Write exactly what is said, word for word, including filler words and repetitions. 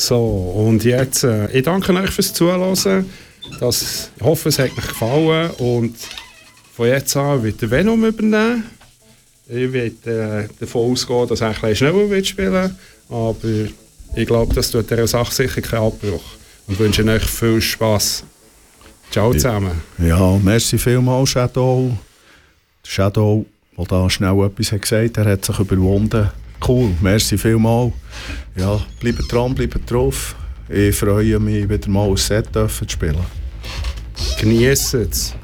So, und jetzt, äh, ich danke euch fürs Zuhören. Das, ich hoffe, es hat euch gefallen. Und von jetzt an wird der Venom übernehmen. Ich werde äh, davon ausgehen, dass er ein bisschen schneller wird spielen. Aber ich glaube, das tut dieser Sache sicher keinen Abbruch. Und wünsche euch viel Spass. Ciao zusammen. Ja, merci vielmals, Shadow. Shadow, der da schnell etwas hat gesagt hat, er hat sich überwunden. Cool, merci vielmals. Ja, bleibt dran, bleibt drauf. Ich freue mich, wieder mal ein Set zu spielen. Genießt es.